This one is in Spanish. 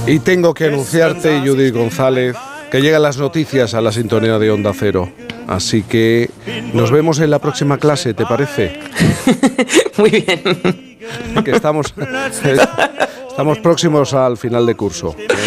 Y tengo que anunciarte, Judith González, que llegan las noticias a la sintonía de Onda Cero. Así que nos vemos en la próxima clase, ¿te parece? Muy bien. Que estamos próximos al final de curso.